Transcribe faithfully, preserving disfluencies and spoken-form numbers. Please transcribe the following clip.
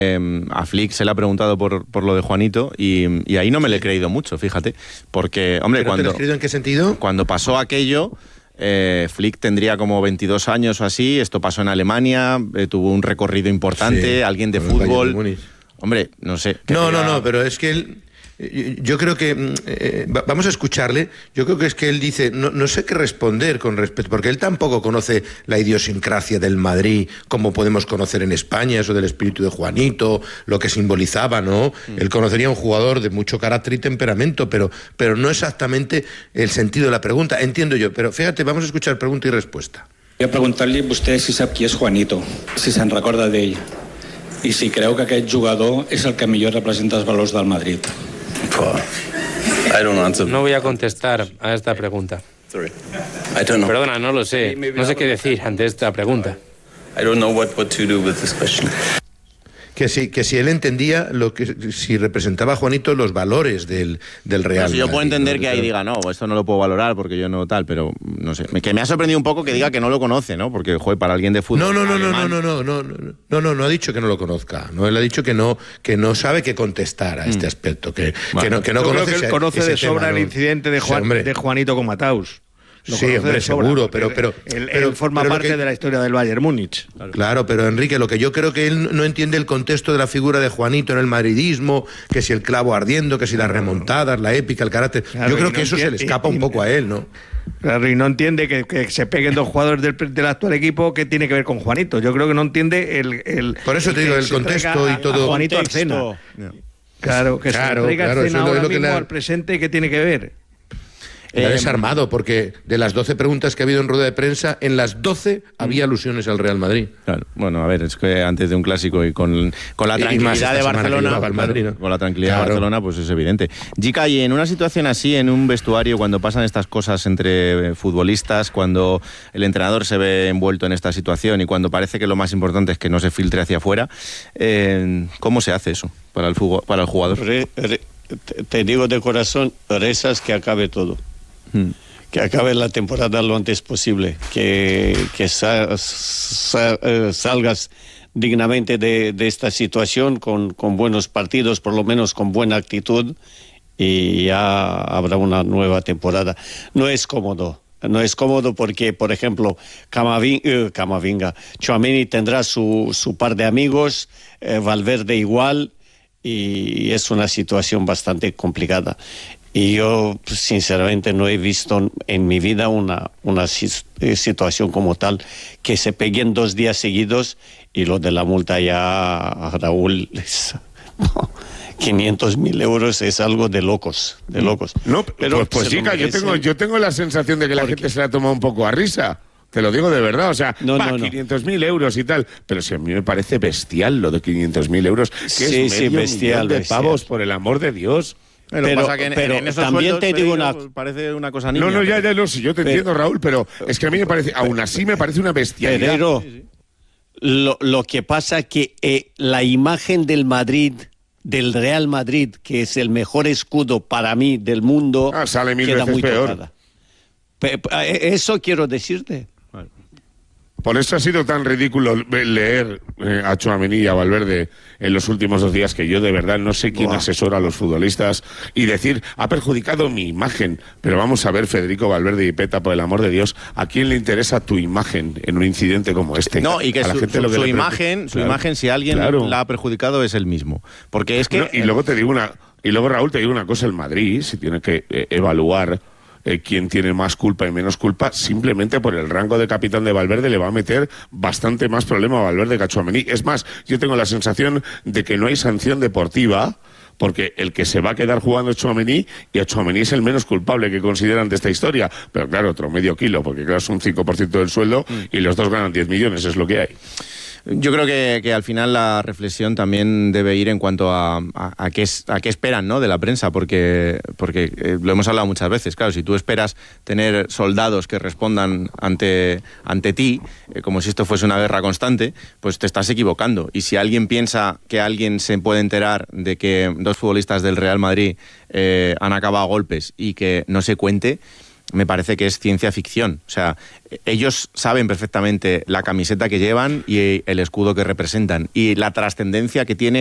Eh, a Flick se le ha preguntado por, por lo de Juanito y, y ahí no me le he creído mucho, fíjate, porque, hombre, ¿Pero cuando... te lo has creído en qué sentido? Cuando pasó aquello... Eh, Flick tendría como veintidós años o así, esto pasó en Alemania, eh, tuvo un recorrido importante, sí, alguien de fútbol. Hombre, no sé. No, diga... no, no, pero es que él... Yo creo que... Eh, vamos a escucharle. Yo creo que es que él dice... No, no sé qué responder con respecto... Porque él tampoco conoce la idiosincrasia del Madrid como podemos conocer en España, eso del espíritu de Juanito, lo que simbolizaba, ¿no? Mm. Él conocería a un jugador de mucho carácter y temperamento, pero, pero no exactamente el sentido de la pregunta. Entiendo yo, pero fíjate, vamos a escuchar pregunta y respuesta. Voy a preguntar-li a vostè si sap qui és Juanito, si se'n recorda d'ell, i si creu que aquest jugador és el que millor representa els valors del Madrid. No voy a contestar a esta pregunta. Perdona, no lo sé. No sé qué decir ante esta pregunta. Que si, que si él entendía lo que si representaba a Juanito los valores del, del Real Madrid. Yo puedo entender ¿no? que ahí diga, no, esto no lo puedo valorar porque yo no tal, pero no sé. Que me ha sorprendido un poco que diga que no lo conoce, ¿no? Porque, joder, para alguien de fútbol... No, no, no, no, no, no, no, no, no, no, no ha dicho que no lo conozca. No, él ha dicho que no, que no sabe qué contestar a este aspecto, que, bueno, que no, que no conoce creo que él conoce ese de sobra tema, el incidente de, Juan, sí, de Juanito con Mataus. Lo sí, hombre, seguro, pero, pero, él, pero él forma pero parte que, de la historia del Bayern Múnich. Claro. claro, pero Enrique, lo que yo creo que él no entiende el contexto de la figura de Juanito en el madridismo, que si el clavo ardiendo, que si las remontadas, la épica, el carácter. Claro, yo creo que no eso entiende, se le escapa y, un poco a él, ¿no? Claro, y no entiende que, que se peguen dos jugadores del, del actual equipo que tiene que ver con Juanito. Yo creo que no entiende el... el Por eso el te digo, el contexto y todo. A Juanito Arcena. No. Claro, que claro, se traiga claro, Arcena ahora mismo la... al presente, ¿qué tiene que ver? Le ha desarmado, porque de las doce preguntas que ha habido en rueda de prensa, en las doce había alusiones al Real Madrid. Claro, bueno, a ver, es que antes de un clásico y con, con la tranquilidad de Barcelona, al Madrid, ¿no? Con la tranquilidad claro. de Barcelona, pues es evidente. Jica, y en una situación así, en un vestuario, cuando pasan estas cosas entre futbolistas, cuando el entrenador se ve envuelto en esta situación y cuando parece que lo más importante es que no se filtre hacia afuera, eh, ¿cómo se hace eso para el, fútbol, para el jugador? Re, re, te, te digo de corazón, rezas que acabe todo. Que acabe la temporada lo antes posible, que, que sa, sa, uh, salgas dignamente de, de esta situación con, con buenos partidos, por lo menos con buena actitud, y ya habrá una nueva temporada. No es cómodo, no es cómodo porque, por ejemplo, Camavinga, uh, Camavinga Tchouaméni tendrá su, su par de amigos, eh, Valverde igual, y es una situación bastante complicada. Y yo, sinceramente, no he visto en mi vida una, una situación como tal, que se peguen dos días seguidos, y lo de la multa ya, Raúl, es, no, quinientos mil euros es algo de locos, de locos. No, pero pues, pues chica, yo tengo, yo tengo la sensación de que la gente se la toma un poco a risa. Te lo digo de verdad, o sea, no, va, no, no. quinientos mil euros y tal, pero si a mí me parece bestial lo de quinientos mil euros, que sí, es medio sí, bestial, millón de bestial. pavos, por el amor de Dios. Pero, pero, pasa que en, pero en esos también sueldos, te digo una... Parece una cosa niña. No, no, ya, ya, no, si yo te pero, entiendo, Raúl, pero es que a mí me parece, aún así me parece una bestialidad. Pero sí, sí. Lo, lo que pasa que eh, la imagen del Madrid, del Real Madrid, que es el mejor escudo para mí del mundo, ah, sale mil queda veces muy peor. tocada. Pe- Eso quiero decirte. Por eso ha sido tan ridículo leer eh, a Tchouaméni y a Valverde en los últimos dos días, que yo de verdad no sé quién Buah. asesora a los futbolistas, y decir, ha perjudicado mi imagen. Pero vamos a ver, Federico Valverde y Peta, por el amor de Dios, ¿a quién le interesa tu imagen en un incidente como este? No, y que a la su, gente su, lo que su le imagen, su claro, imagen, si alguien claro. la ha perjudicado, es él mismo. Porque es que... No, y luego te digo una... Y luego, Raúl, te digo una cosa, el Madrid, si tiene que eh, evaluar... Eh, quién tiene más culpa y menos culpa, simplemente por el rango de capitán de Valverde le va a meter bastante más problema a Valverde que a Tchouaméni. Es más, yo tengo la sensación de que no hay sanción deportiva, porque el que se va a quedar jugando es Tchouaméni, y a Tchouaméni es el menos culpable que consideran de esta historia. Pero claro, otro medio kilo, porque claro, es un cinco por ciento del sueldo y los dos ganan diez millones, es lo que hay. Yo creo que, que al final la reflexión también debe ir en cuanto a, a, a, qué, es, a qué esperan, ¿no?, de la prensa, porque, porque eh, lo hemos hablado muchas veces. Claro, si tú esperas tener soldados que respondan ante, ante ti, eh, como si esto fuese una guerra constante, pues te estás equivocando. Y si alguien piensa que alguien se puede enterar de que dos futbolistas del Real Madrid eh, han acabado a golpes y que no se cuente, me parece que es ciencia ficción. O sea, ellos saben perfectamente la camiseta que llevan y el escudo que representan y la trascendencia que tiene